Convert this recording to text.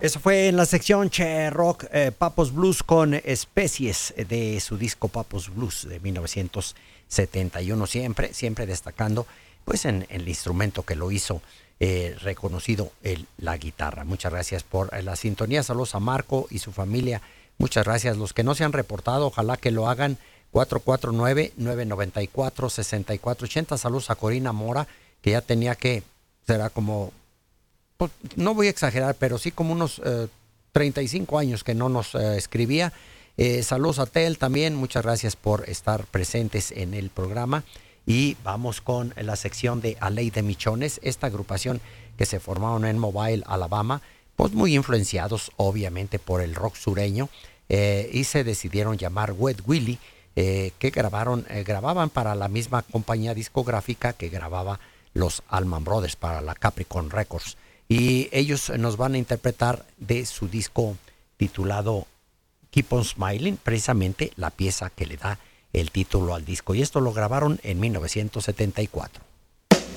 Eso fue en la sección Che Rock, Papos Blues con Especies de su disco Papos Blues de 1971, siempre destacando pues en el instrumento que lo hizo reconocido, la guitarra. Muchas gracias por la sintonía. Saludos a Marco y su familia. Muchas gracias. Los que no se han reportado, ojalá que lo hagan. 449-994-6480. Saludos a Corina Mora, que ya tenía será como, pues, no voy a exagerar, pero sí como unos 35 años que no nos escribía. Saludos a Tel también. Muchas gracias por estar presentes en el programa. Y vamos con la sección de A Ley de Michones, esta agrupación que se formaron en Mobile, Alabama, pues muy influenciados obviamente por el rock sureño, y se decidieron llamar Wet Willie, que grababan para la misma compañía discográfica que grababa los Allman Brothers, para la Capricorn Records. Y ellos nos van a interpretar de su disco titulado Keep on Smiling, precisamente la pieza que le da el título al disco. Y esto lo grabaron en 1974.